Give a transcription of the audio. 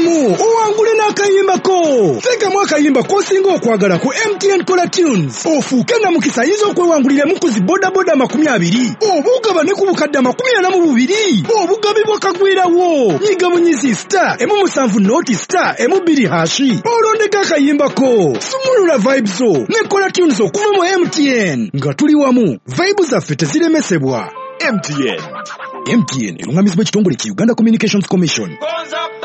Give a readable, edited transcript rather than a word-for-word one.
wamu owangule n'akayimbako. Teekamu akayimba k'osinga okwagala ku MTN Kola Tunes. Ofuuke na mukisa ayinza okwewanguliramu ku zi bodaboda 20 obugaba ne ku bukadde 42 obugabibwa kagwirawo. Nyiga bunyizi star emu 7 noti star emu 2 hashi olondeka akayimbako. Sumulula vibes zo ne Kola Tunes okuva mu MTN nga tuli wamu. Vibes zaffe teziremesebwa. MTN erungamizibwa ekitongole ki Uganda Communications Commission.